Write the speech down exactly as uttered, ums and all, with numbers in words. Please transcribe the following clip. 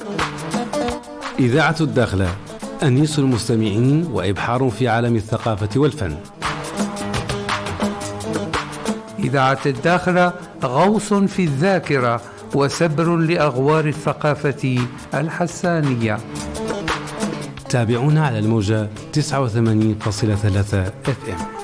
إذاعة الداخلة، أنيس المستمعين وإبحار في عالم الثقافة والفن. إذاعة الداخلة غوص في الذاكرة وسبر لأغوار الثقافة الحسانية. تابعونا على الموجة تسعة وثمانين فاصلة ثلاثة اف ام.